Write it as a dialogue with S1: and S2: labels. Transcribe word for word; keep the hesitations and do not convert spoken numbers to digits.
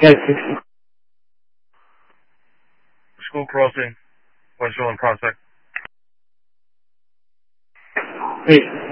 S1: Yes.
S2: School crossing, West Shore and Prospect.
S1: Hey.